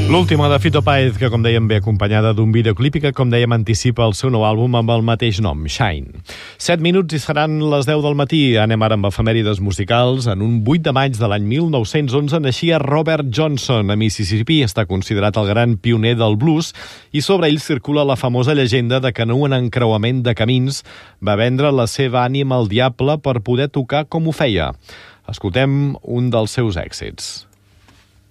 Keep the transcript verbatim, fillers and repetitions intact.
L'última de Fito Páez, que com dèiem ve acompanyada d'un videoclip i que com dèiem anticipa el seu nou àlbum amb el mateix nom, Shine. Set minuts i seran les deu del matí. Anem ara amb efemèrides musicals. En un vuit de maig de l'any mil nou-cents onze naixia Robert Johnson a Mississippi. Està considerat el gran pioner del blues i sobre ell circula la famosa llegenda de que en un encreuament de camins va vendre la seva ànima al diable per poder tocar com ho feia. Escoltem un dels seus èxits.